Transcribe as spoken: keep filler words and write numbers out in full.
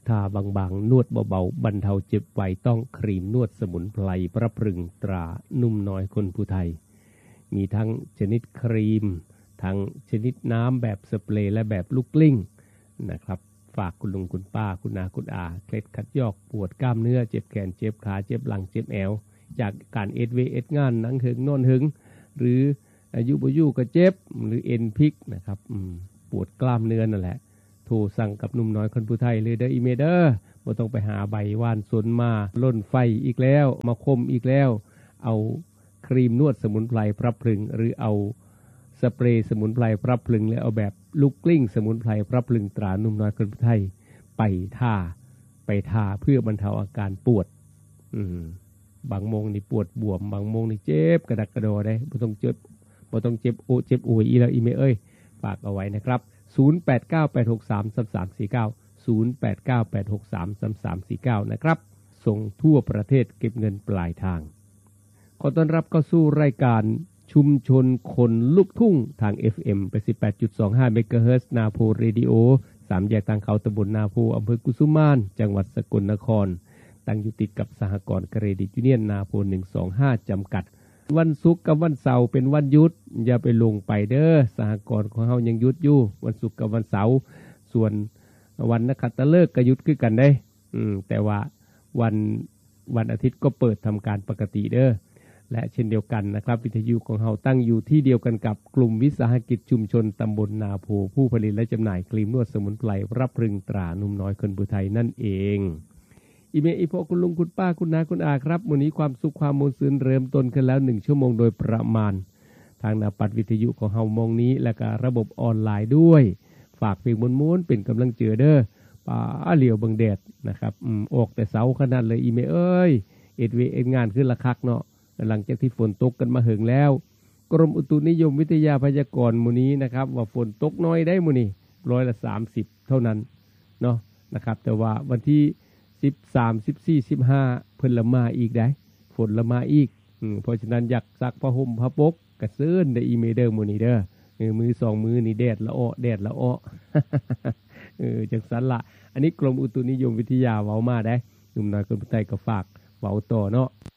ทาบางๆนวดเบาๆบรรเทาเจ็บไวต้องครีมนวดสมุนไพรพระพรึงตรานุ่มน้อยคนผู้ไทยมีทั้งชนิดครีมทั้งชนิดน้ำแบบสเปรย์และแบบลูกกลิ้งนะครับฝากคุณลุงคุณป้าคุณนาคุณอาเคล็ดขัดยอกปวดกล้ามเนื้อเจ็บแขนเจ็บขาเจ็บหลังเจ็บแอวจากการเอดเวเอดงานนั่งหึงนอนหึงหรืออายุบ่อยู่ก็เจ็บหรือเอ็นพลิกนะครับปวดกล้ามเนื้อนั่นแหละโทรสั่งกับหนุ่มน้อยคนผู้ไทยเลยเด้ออีเมเดอร์บ่ต้องไปหาใบว่านสนมาล่นไฟอีกแล้วมาคมอีกแล้วเอาครีมนวดสมุนไพรพระพรึงหรือเอาสเปรย์สมุนไพรพระพรึงแล้วเอาแบบลูกกลิ้งสมุนไพรพระพรึงตราหนุ่มน้อยคนผู้ไทยไปท่าไปทาเพื่อบรรเทาอาการปวดอืมบางโมงนี่ปวดบวมบางโมงนี่เจ็บกระดักกระโดดได้บ่ต้องเจ็บบ่ต้องเจ็บโอเจ็บโอยอีแล้วอีเมเอ้ยฝากเอาไว้นะครับศูนย์ แปด เก้า แปด หก สาม สาม สาม สี่ เก้า ศูนย์ แปด เก้า แปด หก สาม สาม สาม สี่ เก้านะครับส่งทั่วประเทศเก็บเงินปลายทางขอต้อนรับเข้าสู่รายการชุมชนคนลูกทุ่งทาง เอฟ เอ็ม แปดสิบแปดจุดสองห้า เมกะเฮิรตซ์ นาโพเรดิโอสามแยกทางเขาตำบลนาโพอำเภอกุสุมานจังหวัดสกลนครตั้งอยู่ติดกับสหกรณ์เครดิตยูเนียนนาโพหนึ่งสองห้าจำกัดวันศุกร์กับวันเสาร์เป็นวันหยุดอย่าไปลงไปเด้อสหกรณ์ของเฮายังหยุดอยู่วันศุกร์กับวันเสาร์ส่วนวันนักขัตฤกษ์ก็หยุดคือกันได้อืมแต่ว่าวันวันอาทิตย์ก็เปิดทำการปกติเด้อและเช่นเดียวกันนะครับวิทยุของเฮาตั้งอยู่ที่เดียวกันกับกลุ่มวิสาหกิจชุมชนตำบลนาโพผู้ผลิตและจำหน่ายครีมนวดสมุนไพรพระพรึงตรานุ่มน้อยคนผู้ไทยนั่นเองอีเมอีพ่อคุณลุงคุณป้าคุณน้าคุณอาครับวันนี้ความสุขความมวลซื่นเริ่มต้นขึ้นแล้วหนึ่งชั่วโมงโดยประมาณทางหน้าปัดวิทยุของเฮามองนี้และก็ระบบออนไลน์ด้วยฝากเพลงม้วนๆเป็นกำลังเจือเด้อป้าเหลียวเบิ่งแดดนะครับอืมออกแต่เช้าขนาดเลยอีเมเอ้ยเอ็ดเวเอ็ดงานขึ้นละคักเนาะหลังจากที่ฝนตกกันมาหึงแล้วกรมอุตุนิยมวิทยาพยากรณ์มื้อนี้นะครับว่าฝนตกน้อยได้มื้อนี้ร้อยละสามสิบเท่านั้นเนาะนะครับแต่ว่าวันที่สิบสาม สิบสี่ สิบห้าเพิ่นละมาอีกได้ฝนละมาอีกอืมเพราะฉะนั้นอยากซักผ้าห่มผ้าปกกระเซินได้อีเมเดอร์มื้อนี้เด้อเออมือสองมือนี่แดดละอ้อแดดละอ้อ เออจังซั่นล่ะอันนี้กรมอุตุนิยมวิทยาเว้ามาได้หนุ่มน้อยคนผู้ไทยก็ฝากเว้าต่อเนาะ